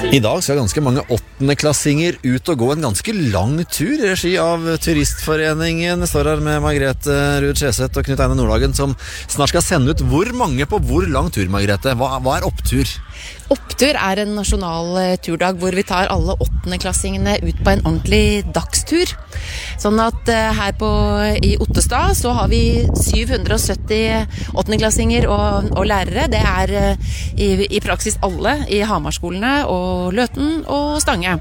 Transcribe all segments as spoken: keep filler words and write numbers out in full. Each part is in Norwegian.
I dag skal ganske mange åttendeklassinger ut og gå en ganske lang tur i regi av Turistforeningen. Jeg står her med Margrethe Ruud Skjeseth og Knut Einar Nordhagen, som snart skal sende ut hvor mange på hvor lang tur, Margrethe? Hva, hva er opptur? Opptur er en nasjonal turdag hvor vi tar alle åttendeklassingene ut på en ordentlig dagstur. Sånn at uh, her på, i Ottestad så har vi syv hundre og sytti åttendeklassinger og, og lærere. Det er uh, i, i praksis alle i Hamarskolene og Løten og Stange.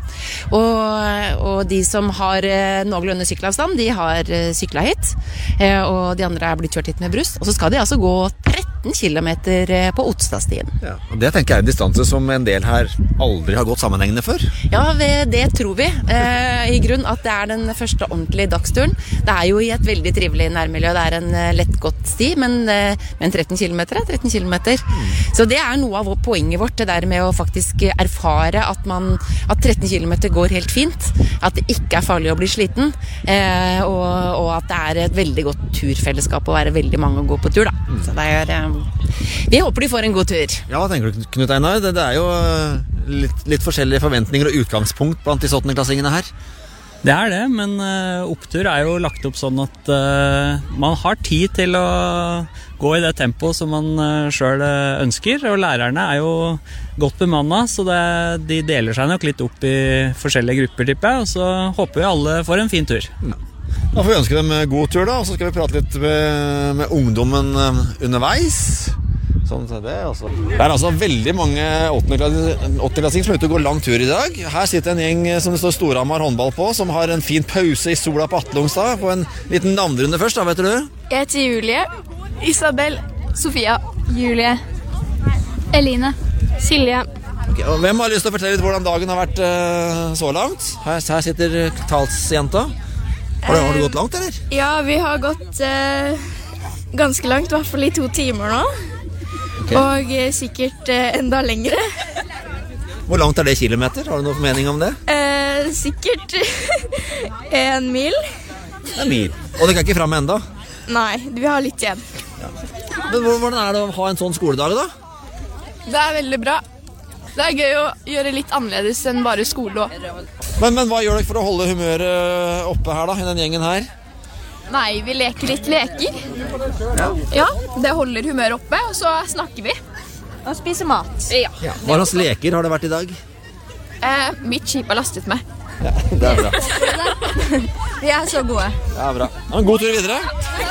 Og, og de som har uh, noenlunde sykkelavstand, de har uh, syklet hit. Uh, og de andre er blitt kjørt hit med buss. Og så skal de altså gå tretten kilometer på Ottestadstien. Ja, og det tenker jeg er en distanse som en del her aldri har gått sammenhengende før. Ja, det tror vi. Eh, I grunn at det er den første ordentlige dagsturen. Det er jo i et veldig trivelig nærmiljø. Det er en uh, lett gått sti, men, uh, men tretten kilometer er tretten kilometer. Mm. Så det er noe av poenget vårt, det der med å faktisk erfare at, man, at tretten kilometer går helt fint. At det ikke er farlig å bli sliten. Eh, og, og at det er et veldig godt turfellesskap å være veldig mange å gå på tur, da. Mm. Så det er, uh, vi håper de får en god tur. Ja, hva tenker du, Knut Einar? Det, det er jo litt, litt forskjellige forventninger og utgangspunkt blant disse åttendeklassingene her. Det er det, men uh, opptur er jo lagt opp sånn at uh, man har tid til å gå i det tempoet som man uh, selv uh, ønsker, og lærerne er jo godt bemannet, så det, de deler seg nok litt opp i forskjellige grupper, tipper jeg, og så håper vi alle får en fin tur. Ja. Da får vi ønske dem god tur da, og så skal vi prate litt med, med ungdommen underveis. Sånn er det, altså. Det er altså veldig mange åttendeklassinger som er ute og går lang tur i dag. Her sitter en gjeng som det står Storhamar håndball på, som har en fin pause i sola på Atlungstad. På en liten navnrunde først, da, vet du? Jeg heter Julie. Isabel. Sofia. Julie. Eline. Silje. Okay, og hvem har lyst til å fortelle litt hvordan dagen har vært uh, så langt? Her, her sitter talsjenta. Har du, har du gått langt, eller? Ja, vi har gått uh, ganske langt, i hvert fall i to timer nå. Okay. Og eh, sikkert eh, enda lengre. Hvor langt er det kilometer? Har du noen mening om det? Eh, sikkert en mil. En mil. Og det kan ikke fram enda? Nei, vi har litt igjen. Ja. Men hvordan er det å ha en sånn skoledag da? Det er veldig bra. Det er gøy å gjøre litt annerledes enn bare skole også. Men, men hva gjør dere for å holde humøret oppe her da, i den gjengen her? Nei, vi leker litt leker. Ja. Ja, det holder humøret oppe, og så snakker vi. Og spiser mat. Ja. Ja. Hva slags leker har det vært i dag? Eh, mitt skip har lastet meg. Ja, det er bra. Vi er så gode. Ja, bra. En god tur videre.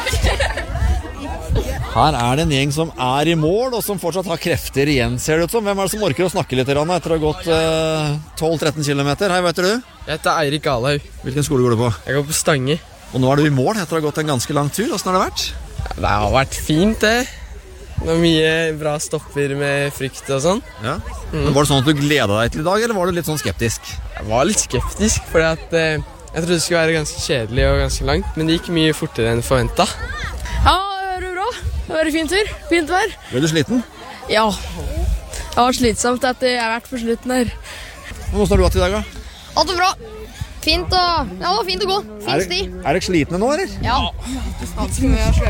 Her er det en gjeng som er i mål, og som fortsatt har krefter igjen, ser det ut som. Hvem er det som orker å snakke litt etter å ha gått eh, tolv tretten kilometer? Hei, hva heter du? Jeg heter Eirik Alhaug. Hvilken skole går du på? Jeg går på Stange. Og nå er du i mål etter å ha gått en ganske lang tur. Hvordan har det vært? Ja, det har vært fint, det. Det var mye bra stopper med frykt og sånn. Ja. Mm. Men var det sånn at du gledet deg til i dag, eller var du litt sånn skeptisk? Jeg var litt skeptisk, fordi at eh, jeg trodde det skulle være ganske kjedelig og ganske langt, men det gikk mye fortere enn forventet. Ja, det var bra. Det var en fin tur. Fint vær. Ble du sliten? Ja. Det var slitsomt at jeg har vært på slutten her. Hvordan har du hatt i dag, da? Alt var bra. Fint, og, ja, det var fint å gå. Fin sti. Er dere slitne nå, eller? Ja.